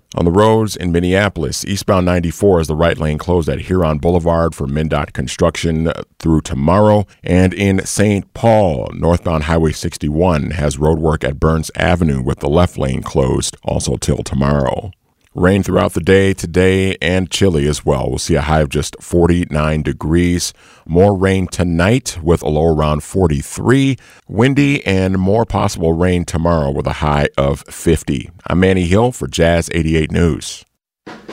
On the roads in Minneapolis, eastbound 94 has the right lane closed at Huron Boulevard for MnDOT construction through tomorrow. And in St. Paul, northbound Highway 61 has roadwork at Burns Avenue with the left lane closed also till tomorrow. Rain throughout the day today and chilly as well. We'll see a high of just 49 degrees. More rain tonight with a low around 43. Windy and more possible rain tomorrow with a high of 50. I'm Manny Hill for Jazz 88 News.